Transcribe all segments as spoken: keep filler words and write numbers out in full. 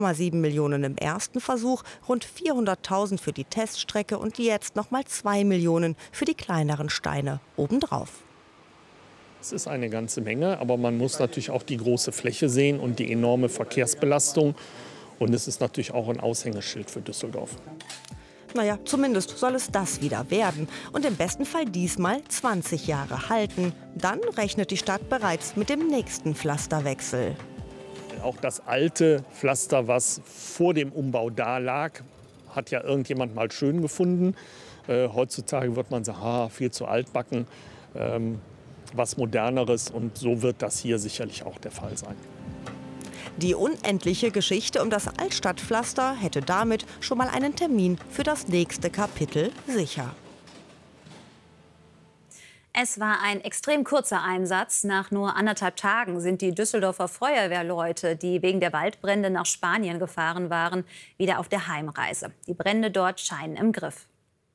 sieben Millionen im ersten Versuch, rund vierhunderttausend für die Teststrecke und jetzt noch mal zwei Millionen für die kleineren Steine obendrauf. Es ist eine ganze Menge, aber man muss natürlich auch die große Fläche sehen und die enorme Verkehrsbelastung. Und es ist natürlich auch ein Aushängeschild für Düsseldorf. Naja, zumindest soll es das wieder werden. Und im besten Fall diesmal zwanzig Jahre halten. Dann rechnet die Stadt bereits mit dem nächsten Pflasterwechsel. Auch das alte Pflaster, was vor dem Umbau da lag, hat ja irgendjemand mal schön gefunden. Äh, heutzutage wird man sagen, ah, viel zu altbacken, ähm, was Moderneres. Und so wird das hier sicherlich auch der Fall sein. Die unendliche Geschichte um das Altstadtpflaster hätte damit schon mal einen Termin für das nächste Kapitel sicher. Es war ein extrem kurzer Einsatz. Nach nur anderthalb Tagen sind die Düsseldorfer Feuerwehrleute, die wegen der Waldbrände nach Spanien gefahren waren, wieder auf der Heimreise. Die Brände dort scheinen im Griff.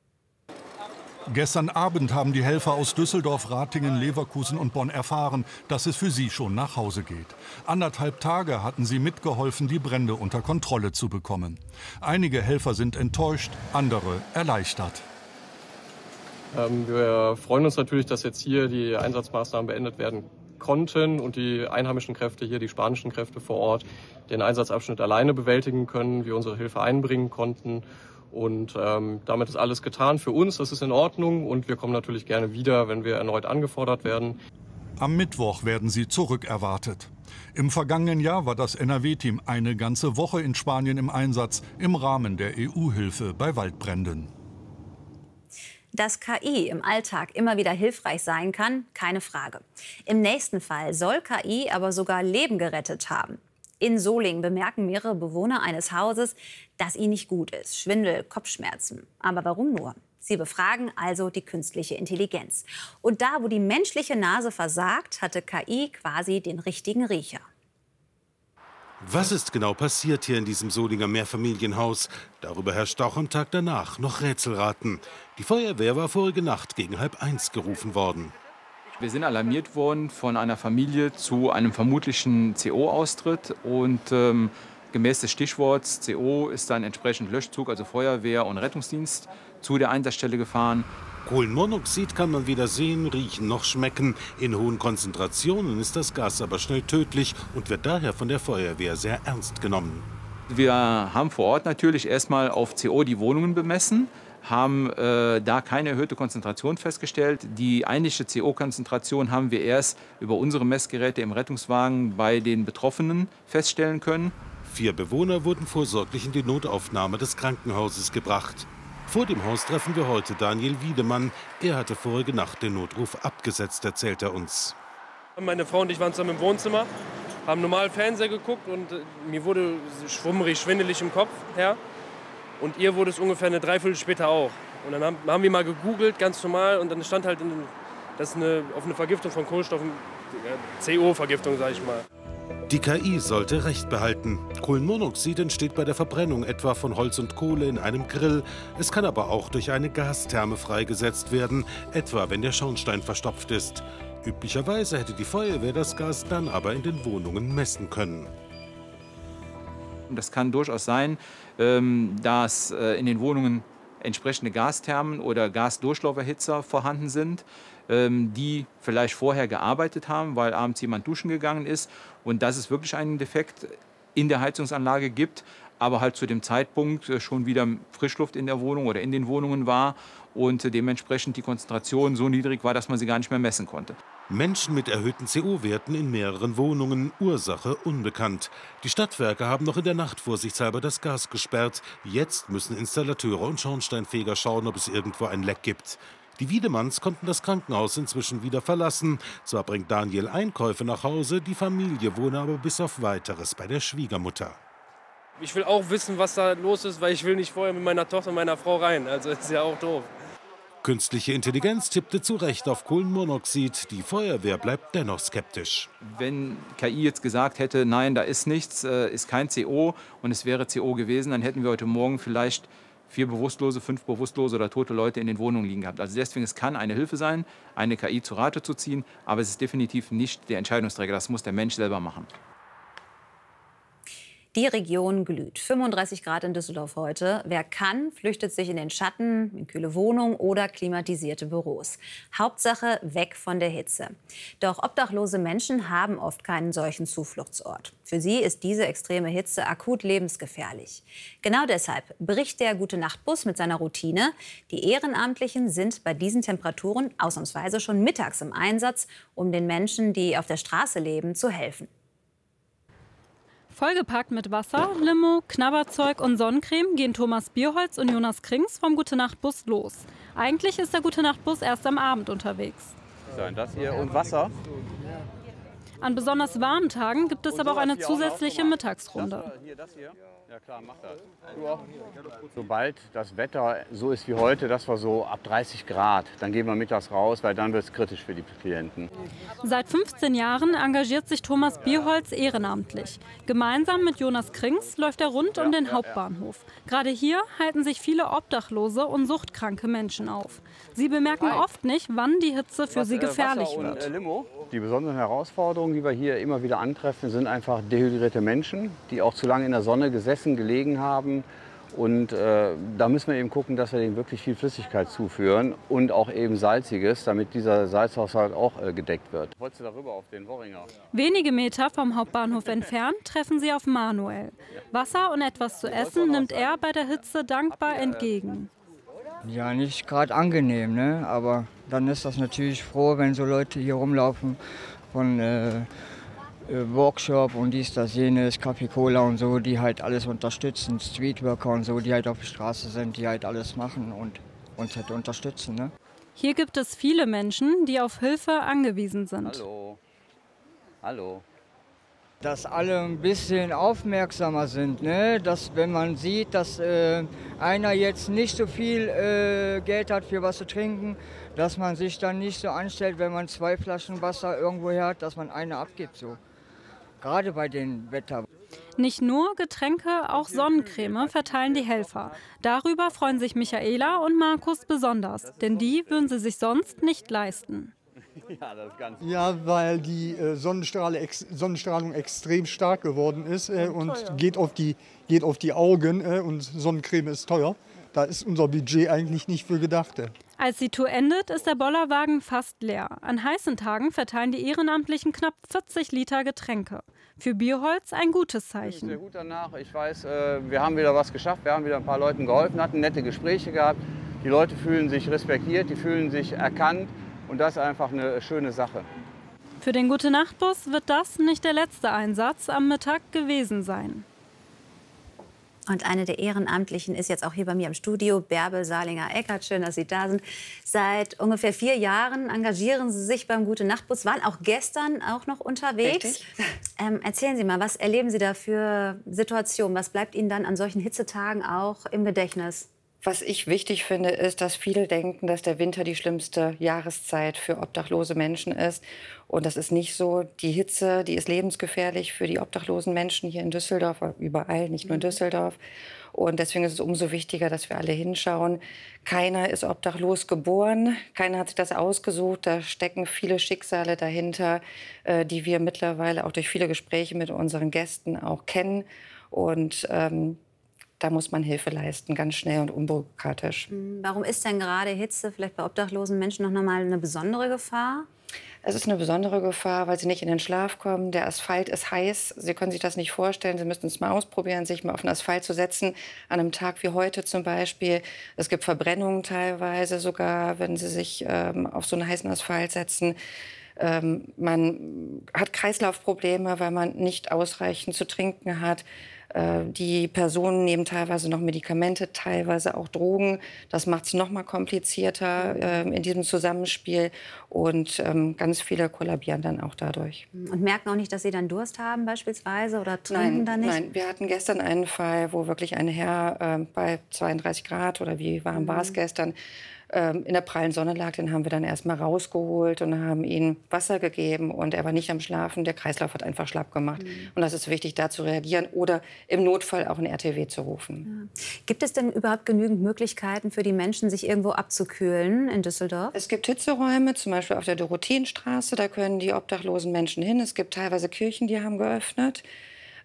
Gestern Abend haben die Helfer aus Düsseldorf, Ratingen, Leverkusen und Bonn erfahren, dass es für sie schon nach Hause geht. Anderthalb Tage hatten sie mitgeholfen, die Brände unter Kontrolle zu bekommen. Einige Helfer sind enttäuscht, andere erleichtert. Ähm, wir freuen uns natürlich, dass jetzt hier die Einsatzmaßnahmen beendet werden konnten und die einheimischen Kräfte hier, die spanischen Kräfte vor Ort, den Einsatzabschnitt alleine bewältigen können, wir unsere Hilfe einbringen konnten. Und ähm, damit ist alles getan für uns, das ist in Ordnung und wir kommen natürlich gerne wieder, wenn wir erneut angefordert werden. Am Mittwoch werden sie zurückerwartet. Im vergangenen Jahr war das N R W-Team eine ganze Woche in Spanien im Einsatz im Rahmen der E U-Hilfe bei Waldbränden. Dass K I im Alltag immer wieder hilfreich sein kann, keine Frage. Im nächsten Fall soll K I aber sogar Leben gerettet haben. In Solingen bemerken mehrere Bewohner eines Hauses, dass ihnen nicht gut ist. Schwindel, Kopfschmerzen. Aber warum nur? Sie befragen also die künstliche Intelligenz. Und da, wo die menschliche Nase versagt, hatte K I quasi den richtigen Riecher. Was ist genau passiert hier in diesem Solinger Mehrfamilienhaus? Darüber herrscht auch am Tag danach noch Rätselraten. Die Feuerwehr war vorige Nacht gegen halb eins gerufen worden. Wir sind alarmiert worden von einer Familie zu einem vermutlichen C O-Austritt. Und ähm, gemäß des Stichworts C O ist dann entsprechend Löschzug, also Feuerwehr und Rettungsdienst, zu der Einsatzstelle gefahren. Kohlenmonoxid kann man weder sehen, riechen noch schmecken. In hohen Konzentrationen ist das Gas aber schnell tödlich und wird daher von der Feuerwehr sehr ernst genommen. Wir haben vor Ort natürlich erstmal auf C O die Wohnungen bemessen, haben äh, da keine erhöhte Konzentration festgestellt. Die eigentliche C O-Konzentration haben wir erst über unsere Messgeräte im Rettungswagen bei den Betroffenen feststellen können. Vier Bewohner wurden vorsorglich in die Notaufnahme des Krankenhauses gebracht. Vor dem Haus treffen wir heute Daniel Wiedemann. Er hatte vorige Nacht den Notruf abgesetzt, erzählt er uns. Meine Frau und ich waren zusammen im Wohnzimmer, haben normal Fernseher geguckt und äh, mir wurde schwummrig, schwindelig im Kopf her. Und ihr wurde es ungefähr eine Dreiviertel später auch. Und dann haben, haben wir mal gegoogelt, ganz normal, und dann stand halt, in, das ist eine, auf eine Vergiftung von Kohlenstoffen, ja, C O-Vergiftung, sag ich mal. Die K I sollte Recht behalten. Kohlenmonoxid entsteht bei der Verbrennung etwa von Holz und Kohle in einem Grill. Es kann aber auch durch eine Gastherme freigesetzt werden, etwa wenn der Schornstein verstopft ist. Üblicherweise hätte die Feuerwehr das Gas dann aber in den Wohnungen messen können. Das kann durchaus sein, dass in den Wohnungen entsprechende Gasthermen oder Gasdurchlauferhitzer vorhanden sind, die vielleicht vorher gearbeitet haben, weil abends jemand duschen gegangen ist und dass es wirklich einen Defekt in der Heizungsanlage gibt, aber halt zu dem Zeitpunkt schon wieder Frischluft in der Wohnung oder in den Wohnungen war und dementsprechend die Konzentration so niedrig war, dass man sie gar nicht mehr messen konnte. Menschen mit erhöhten C O-Werten in mehreren Wohnungen, Ursache unbekannt. Die Stadtwerke haben noch in der Nacht vorsichtshalber das Gas gesperrt. Jetzt müssen Installateure und Schornsteinfeger schauen, ob es irgendwo ein Leck gibt. Die Wiedemanns konnten das Krankenhaus inzwischen wieder verlassen. Zwar bringt Daniel Einkäufe nach Hause, die Familie wohne aber bis auf Weiteres bei der Schwiegermutter. Ich will auch wissen, was da los ist, weil ich will nicht vorher mit meiner Tochter und meiner Frau rein. Also ist ja auch doof. Künstliche Intelligenz tippte zu Recht auf Kohlenmonoxid. Die Feuerwehr bleibt dennoch skeptisch. Wenn K I jetzt gesagt hätte, nein, da ist nichts, ist kein C O und es wäre C O gewesen, dann hätten wir heute Morgen vielleicht vier bewusstlose, fünf bewusstlose oder tote Leute in den Wohnungen liegen gehabt. Also deswegen, es kann eine Hilfe sein, eine K I zu Rate zu ziehen, aber es ist definitiv nicht der Entscheidungsträger. Das muss der Mensch selber machen. Die Region glüht. fünfunddreißig Grad in Düsseldorf heute. Wer kann, flüchtet sich in den Schatten, in kühle Wohnungen oder klimatisierte Büros. Hauptsache weg von der Hitze. Doch obdachlose Menschen haben oft keinen solchen Zufluchtsort. Für sie ist diese extreme Hitze akut lebensgefährlich. Genau deshalb bricht der Gute-Nacht-Bus mit seiner Routine. Die Ehrenamtlichen sind bei diesen Temperaturen ausnahmsweise schon mittags im Einsatz, um den Menschen, die auf der Straße leben, zu helfen. Vollgepackt mit Wasser, Limo, Knabberzeug und Sonnencreme gehen Thomas Bierholz und Jonas Krings vom Gute-Nacht-Bus los. Eigentlich ist der Gute-Nacht-Bus erst am Abend unterwegs. Das hier und Wasser. An besonders warmen Tagen gibt es aber auch eine zusätzliche Mittagsrunde. Ja klar, mach das. Sobald das Wetter so ist wie heute, das war so ab dreißig Grad, dann gehen wir mittags raus, weil dann wird es kritisch für die Klienten. Seit fünfzehn Jahren engagiert sich Thomas Bierholz ehrenamtlich. Gemeinsam mit Jonas Krings läuft er rund um den Hauptbahnhof. Gerade hier halten sich viele obdachlose und suchtkranke Menschen auf. Sie bemerken oft nicht, wann die Hitze für sie gefährlich wird. Die besonderen Herausforderungen, die wir hier immer wieder antreffen, sind einfach dehydrierte Menschen, die auch zu lange in der Sonne gesessen, gelegen haben. Und äh, da müssen wir eben gucken, dass wir denen wirklich viel Flüssigkeit zuführen und auch eben Salziges, damit dieser Salzhaushalt auch äh, gedeckt wird. Wolltest du darüber auf den Worringer? Wenige Meter vom Hauptbahnhof entfernt treffen sie auf Manuel. Wasser und etwas zu essen nimmt er bei der Hitze dankbar entgegen. Ja, nicht gerade angenehm, ne? Aber dann ist das natürlich froh, wenn so Leute hier rumlaufen von äh, Workshop und dies, das, jenes, Kaffee, Cola und so, die halt alles unterstützen, Streetworker und so, die halt auf der Straße sind, die halt alles machen und uns halt unterstützen. Ne? Hier gibt es viele Menschen, die auf Hilfe angewiesen sind. Hallo. Hallo. Dass alle ein bisschen aufmerksamer sind, ne? Dass wenn man sieht, dass äh, einer jetzt nicht so viel äh, Geld hat für was zu trinken, dass man sich dann nicht so anstellt, wenn man zwei Flaschen Wasser irgendwo her hat, dass man eine abgibt. So. Gerade bei den Wetter. Nicht nur Getränke, auch Sonnencreme verteilen die Helfer. Darüber freuen sich Michaela und Markus besonders, denn die würden sie sich sonst nicht leisten. Ja, das ist ganz ja, weil die äh, Sonnenstrahle, ex, Sonnenstrahlung extrem stark geworden ist äh, und geht auf die, geht auf die Augen äh, und Sonnencreme ist teuer. Da ist unser Budget eigentlich nicht für gedacht. Als die Tour endet, ist der Bollerwagen fast leer. An heißen Tagen verteilen die Ehrenamtlichen knapp vierzig Liter Getränke. Für Bierholz ein gutes Zeichen. Sehr gut danach. Ich weiß, äh, wir haben wieder was geschafft. Wir haben wieder ein paar Leuten geholfen, hatten nette Gespräche gehabt. Die Leute fühlen sich respektiert, die fühlen sich erkannt. Und das ist einfach eine schöne Sache. Für den Gute-Nacht-Bus wird das nicht der letzte Einsatz am Mittag gewesen sein. Und eine der Ehrenamtlichen ist jetzt auch hier bei mir im Studio, Bärbel Salinger-Eckert. Schön, dass Sie da sind. Seit ungefähr vier Jahren engagieren Sie sich beim Gute-Nacht-Bus, waren auch gestern auch noch unterwegs. Ähm, erzählen Sie mal, was erleben Sie da für Situationen? Was bleibt Ihnen dann an solchen Hitzetagen auch im Gedächtnis? Was ich wichtig finde, ist, dass viele denken, dass der Winter die schlimmste Jahreszeit für obdachlose Menschen ist. Und das ist nicht so. Die Hitze, die ist lebensgefährlich für die obdachlosen Menschen hier in Düsseldorf, überall, nicht nur in Düsseldorf. Und deswegen ist es umso wichtiger, dass wir alle hinschauen. Keiner ist obdachlos geboren, keiner hat sich das ausgesucht. Da stecken viele Schicksale dahinter, die wir mittlerweile auch durch viele Gespräche mit unseren Gästen auch kennen. Und ähm, da muss man Hilfe leisten, ganz schnell und unbürokratisch. Warum ist denn gerade Hitze vielleicht bei obdachlosen Menschen noch mal eine besondere Gefahr? Es ist eine besondere Gefahr, weil sie nicht in den Schlaf kommen. Der Asphalt ist heiß. Sie können sich das nicht vorstellen. Sie müssen es mal ausprobieren, sich mal auf den Asphalt zu setzen. An einem Tag wie heute zum Beispiel. Es gibt Verbrennungen teilweise sogar, wenn sie sich ähm, auf so einen heißen Asphalt setzen. Ähm, man hat Kreislaufprobleme, weil man nicht ausreichend zu trinken hat. Die Personen nehmen teilweise noch Medikamente, teilweise auch Drogen. Das macht es noch mal komplizierter äh, in diesem Zusammenspiel. Und ähm, ganz viele kollabieren dann auch dadurch. Und merken auch nicht, dass sie dann Durst haben beispielsweise oder trinken nein, dann nicht? Nein, wir hatten gestern einen Fall, wo wirklich ein Herr äh, bei zweiunddreißig Grad oder wie warm mhm. war es gestern, in der prallen Sonne lag, den haben wir dann erst mal rausgeholt und haben ihm Wasser gegeben und er war nicht am Schlafen, der Kreislauf hat einfach schlapp gemacht. Mhm. Und das ist wichtig, da zu reagieren oder im Notfall auch einen R T W zu rufen. Ja. Gibt es denn überhaupt genügend Möglichkeiten für die Menschen, sich irgendwo abzukühlen in Düsseldorf? Es gibt Hitzeräume, zum Beispiel auf der Dorotheenstraße, da können die obdachlosen Menschen hin. Es gibt teilweise Kirchen, die haben geöffnet.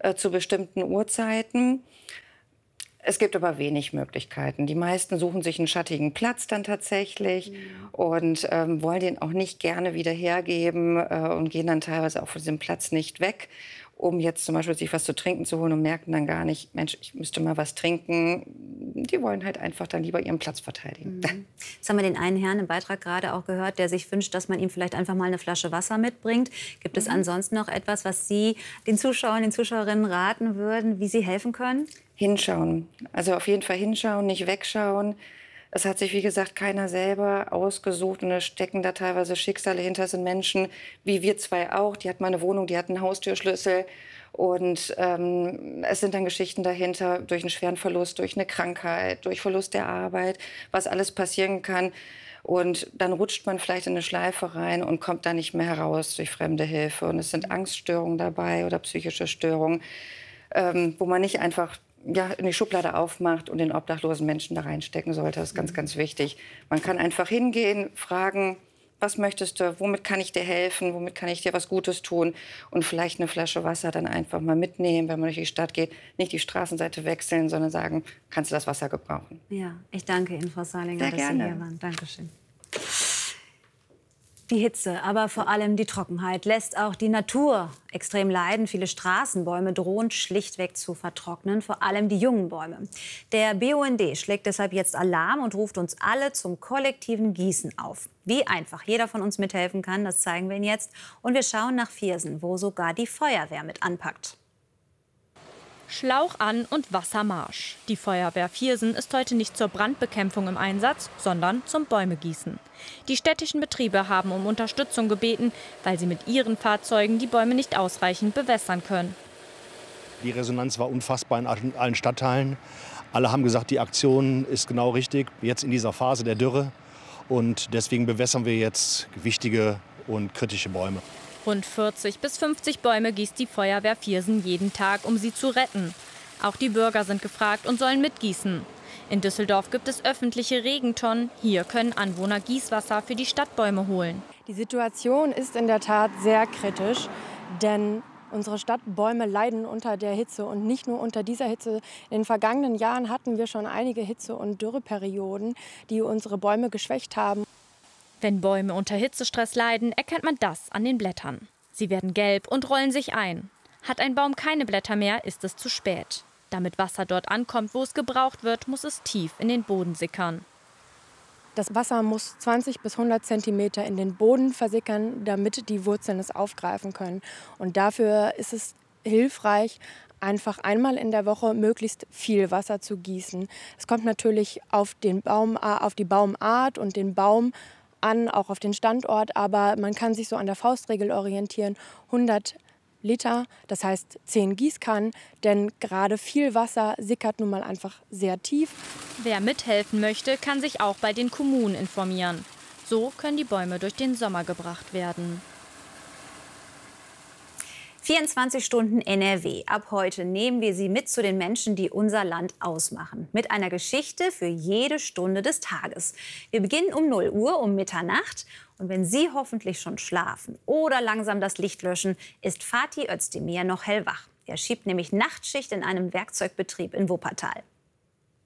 äh, zu bestimmten Uhrzeiten. Es gibt aber wenig Möglichkeiten. Die meisten suchen sich einen schattigen Platz dann tatsächlich mhm. und ähm, wollen den auch nicht gerne wieder hergeben äh, und gehen dann teilweise auch von diesem Platz nicht weg, um jetzt zum Beispiel sich was zu trinken zu holen und merken dann gar nicht, Mensch, ich müsste mal was trinken. Die wollen halt einfach dann lieber ihren Platz verteidigen. Mhm. Jetzt haben wir den einen Herrn im Beitrag gerade auch gehört, der sich wünscht, dass man ihm vielleicht einfach mal eine Flasche Wasser mitbringt. Gibt es mhm. ansonsten noch etwas, was Sie den Zuschauern, den Zuschauerinnen raten würden, wie sie helfen können? Hinschauen. Also auf jeden Fall hinschauen, nicht wegschauen. Es hat sich, wie gesagt, keiner selber ausgesucht und es stecken da teilweise Schicksale hinter. Es sind Menschen, wie wir zwei auch. Die hatten mal eine Wohnung, die hatten einen Haustürschlüssel. Und ähm, es sind dann Geschichten dahinter durch einen schweren Verlust, durch eine Krankheit, durch Verlust der Arbeit, was alles passieren kann. Und dann rutscht man vielleicht in eine Schleife rein und kommt da nicht mehr heraus durch fremde Hilfe. Und es sind Angststörungen dabei oder psychische Störungen, ähm, wo man nicht einfach ja, in die Schublade aufmacht und den obdachlosen Menschen da reinstecken sollte. Das ist ganz, ganz wichtig. Man kann einfach hingehen, fragen, was möchtest du, womit kann ich dir helfen, womit kann ich dir was Gutes tun und vielleicht eine Flasche Wasser dann einfach mal mitnehmen, wenn man durch die Stadt geht. Nicht die Straßenseite wechseln, sondern sagen, kannst du das Wasser gebrauchen. Ja, ich danke Ihnen, Frau Salinger, Sehr dass gerne. Sie hier waren. Dankeschön. Die Hitze, aber vor allem die Trockenheit lässt auch die Natur extrem leiden. Viele Straßenbäume drohen schlichtweg zu vertrocknen, vor allem die jungen Bäume. Der B U N D schlägt deshalb jetzt Alarm und ruft uns alle zum kollektiven Gießen auf. Wie einfach jeder von uns mithelfen kann, das zeigen wir Ihnen jetzt. Und wir schauen nach Viersen, wo sogar die Feuerwehr mit anpackt. Schlauch an und Wassermarsch. Die Feuerwehr Viersen ist heute nicht zur Brandbekämpfung im Einsatz, sondern zum Bäumegießen. Die städtischen Betriebe haben um Unterstützung gebeten, weil sie mit ihren Fahrzeugen die Bäume nicht ausreichend bewässern können. Die Resonanz war unfassbar in allen Stadtteilen. Alle haben gesagt, die Aktion ist genau richtig, jetzt in dieser Phase der Dürre. Und deswegen bewässern wir jetzt wichtige und kritische Bäume. Rund vierzig bis fünfzig Bäume gießt die Feuerwehr Viersen jeden Tag, um sie zu retten. Auch die Bürger sind gefragt und sollen mitgießen. In Düsseldorf gibt es öffentliche Regentonnen. Hier können Anwohner Gießwasser für die Stadtbäume holen. Die Situation ist in der Tat sehr kritisch, denn unsere Stadtbäume leiden unter der Hitze und nicht nur unter dieser Hitze. In den vergangenen Jahren hatten wir schon einige Hitze- und Dürreperioden, die unsere Bäume geschwächt haben. Wenn Bäume unter Hitzestress leiden, erkennt man das an den Blättern. Sie werden gelb und rollen sich ein. Hat ein Baum keine Blätter mehr, ist es zu spät. Damit Wasser dort ankommt, wo es gebraucht wird, muss es tief in den Boden sickern. Das Wasser muss zwanzig bis hundert Zentimeter in den Boden versickern, damit die Wurzeln es aufgreifen können. Und dafür ist es hilfreich, einfach einmal in der Woche möglichst viel Wasser zu gießen. Es kommt natürlich auf, den Baum, auf die Baumart und den Baum an, auch auf den Standort, aber man kann sich so an der Faustregel orientieren, hundert Liter, das heißt zehn Gießkannen, denn gerade viel Wasser sickert nun mal einfach sehr tief. Wer mithelfen möchte, kann sich auch bei den Kommunen informieren. So können die Bäume durch den Sommer gebracht werden. vierundzwanzig Stunden N R W. Ab heute nehmen wir Sie mit zu den Menschen, die unser Land ausmachen. Mit einer Geschichte für jede Stunde des Tages. Wir beginnen um null Uhr, um Mitternacht. Und wenn Sie hoffentlich schon schlafen oder langsam das Licht löschen, ist Fatih Özdemir noch hellwach. Er schiebt nämlich Nachtschicht in einem Werkzeugbetrieb in Wuppertal.